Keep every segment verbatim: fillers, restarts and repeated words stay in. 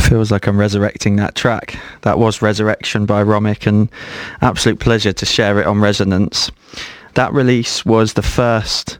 Feels like I'm resurrecting that track. That was Resurrection by Romic, and absolute pleasure to share it on Resonance. That release was the first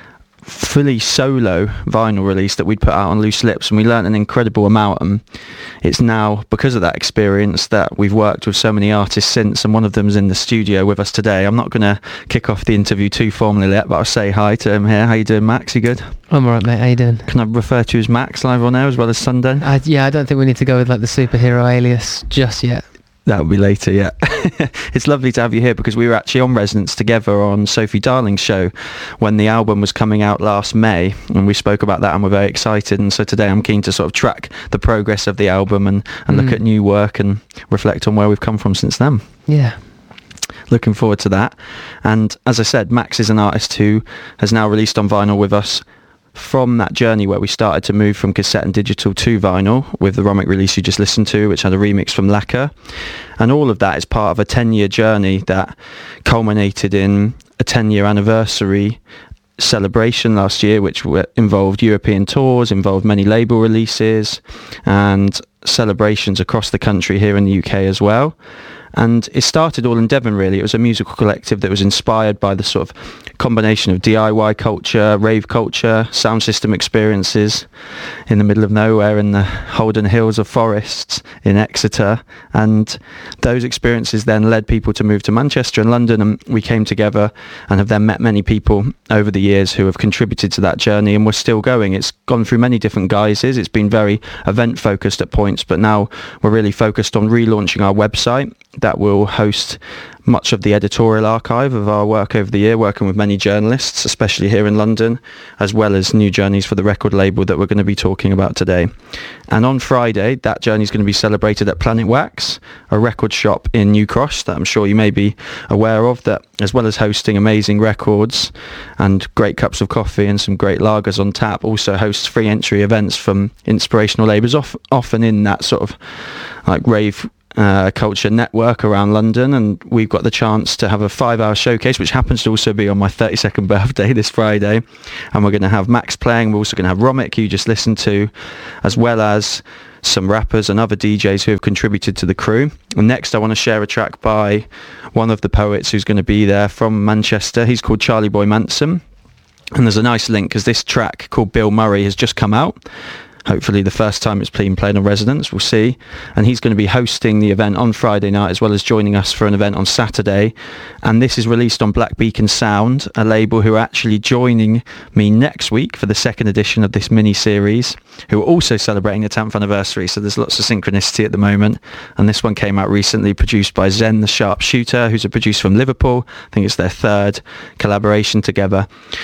fully solo vinyl release that we'd put out on Loose Lips, and we learnt an incredible amount, and it's now because of that experience that we've worked with so many artists since, and one of them's in the studio with us today. I'm not going to kick off the interview too formally yet, but I'll say hi to him here. How you doing, Max? You good? I'm alright, mate. How you doing? Can I refer to you as Max live on air as well as Sunday? I, yeah, I don't think we need to go with like the superhero alias just yet. That'll be later, yeah. It's lovely to have you here because we were actually on Resonance together on Sophie Darling's show when the album was coming out last May, and we spoke about that and we're very excited. And so today I'm keen to sort of track the progress of the album and, and mm. look at new work and reflect on where we've come from since then. Yeah. Looking forward to that. And as I said, Max is an artist who has now released on vinyl with us from that journey where we started to move from cassette and digital to vinyl with the Romic release you just listened to, which had a remix from Lacquer. And all of that is part of a ten-year journey that culminated in a ten-year anniversary celebration last year, which involved European tours, involved many label releases and celebrations across the country here in the U K as well. And it started all in Devon, really. It was a musical collective that was inspired by the sort of combination of D I Y culture, rave culture, sound system experiences in the middle of nowhere in the Holden Hills of forests in Exeter. And those experiences then led people to move to Manchester and London, and we came together and have then met many people over the years who have contributed to that journey, and we're still going. It's gone through many different guises. It's been very event focused at points, but now we're really focused on relaunching our website that will host much of the editorial archive of our work over the year, working with many journalists, especially here in London, as well as new journeys for the record label that we're going to be talking about today. And on Friday, that journey is going to be celebrated at Planet Wax, a record shop in New Cross that I'm sure you may be aware of, that as well as hosting amazing records and great cups of coffee and some great lagers on tap, also hosts free entry events from inspirational labels, off, often in that sort of like rave Uh, culture network around London. And we've got the chance to have a five hour showcase, which happens to also be on my thirty-second birthday this Friday, and we're going to have Max playing. We're also going to have Romic, who you just listened to, as well as some rappers and other D Js who have contributed to the crew. And next I want to share a track by one of the poets who's going to be there from Manchester. He's called Charlie Boy Manson, and there's a nice link because this track called Bill Murray has just come out. Hopefully the first time it's been played on Resonance, we'll see. And he's going to be hosting the event on Friday night, as well as joining us for an event on Saturday. And this is released on Black Beacon Sound, a label who are actually joining me next week for the second edition of this mini-series, who are also celebrating the tenth anniversary. So there's lots of synchronicity at the moment. And this one came out recently, produced by Zen the Sharpshooter, who's a producer from Liverpool. I think it's their third collaboration together.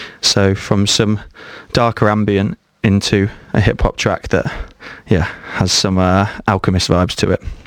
So from some darker ambient into a hip-hop track that, yeah, has some uh, Alchemist vibes to it.